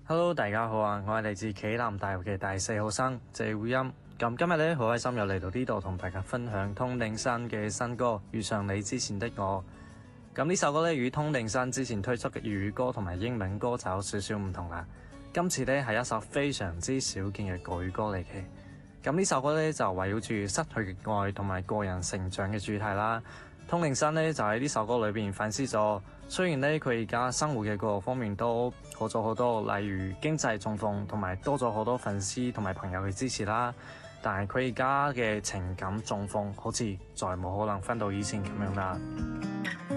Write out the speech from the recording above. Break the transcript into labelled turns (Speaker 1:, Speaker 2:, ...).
Speaker 1: Hello，大家好啊！我係嚟自暨南大學嘅第四號生謝會音。咁今日咧好開心又嚟到呢度同大家分享通定山嘅新歌《遇上你之前的我》。咁呢首歌咧與通定山之前推出嘅粵語歌同埋英文歌就有少少唔同啦。今次咧係一首非常之少見嘅國語歌嚟嘅。咁呢首歌咧就圍繞住失去嘅愛同埋個人成長嘅主題啦。通定山咧就喺呢首歌裏邊反思咗，雖然咧佢而家生活嘅各個方面都好咗好多，例如經濟狀況同埋多咗好多粉絲同埋朋友嘅支持啦，但係佢而家嘅情感狀況好似再冇可能返到以前咁樣啦。